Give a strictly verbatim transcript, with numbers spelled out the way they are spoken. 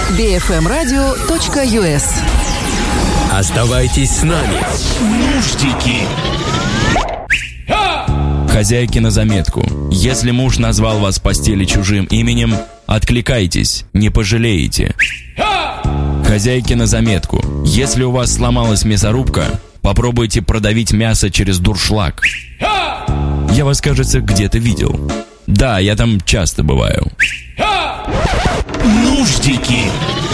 би эф эм радио точка ю эс. Оставайтесь с нами. Нуждики. Хозяйке на заметку. Если муж назвал вас в постели чужим именем, откликайтесь, не пожалеете. Хозяйке на заметку. Если у вас сломалась мясорубка, попробуйте продавить мясо через дуршлаг. Я вас, кажется, где-то видел. Да, я там часто бываю. Нуждики.